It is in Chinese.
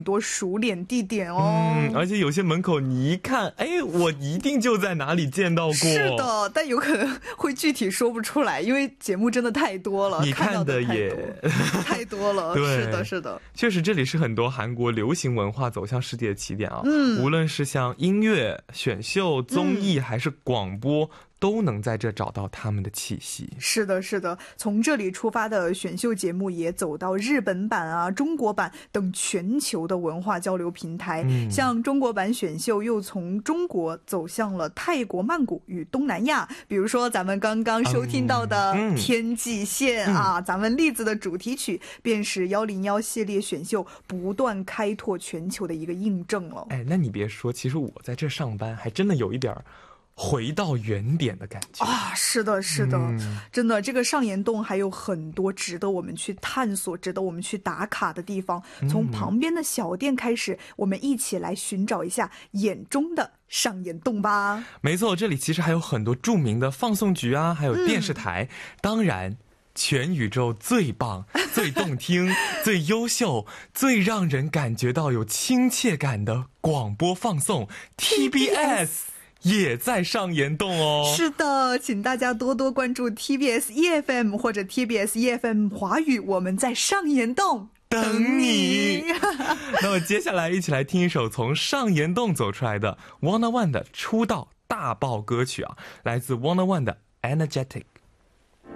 多熟脸地点哦。 而且有些门口你一看，哎，我一定就在哪里见到过。 是的，但有可能会具体说不出来，因为节目真的太多了， 你看的也太多了。 对， 是的，是的， 确实这里是很多韩国流行文化走向世界的起点啊。无论是像音乐、选秀、综艺还是广播，都能在这找到他们的气息。 是的，是的，从这里出发的选秀节目也走到日本版啊、中国版等全球的文化交流平台。像中国版选秀又从中国走向了泰国曼谷与东南亚，比如说咱们刚刚收听到的天际线啊，咱们栗子的主题曲便是101系列选秀不断开拓全球的一个印证了。 哎，那你别说，其实我在这上班还真的有一点回到原点的感觉啊！是的，是的，真的，这个上岩洞还有很多值得我们去探索、值得我们去打卡的地方。从旁边的小店开始，我们一起来寻找一下眼中的上岩洞吧。 没错，这里其实还有很多著名的放送局啊，还有电视台，当然全宇宙最棒、最动听、最优秀、最让人感觉到有亲切感的广播放送 TBS也在上岩洞哦。 是的，请大家多多关注 TBS EFM 或者 TBS EFM 华语，我们在上岩洞等你。 那么接下来一起来听一首从上岩洞走出来的 Wanna One 的出道大爆歌曲啊，来自 Wanna One 的 Energetic。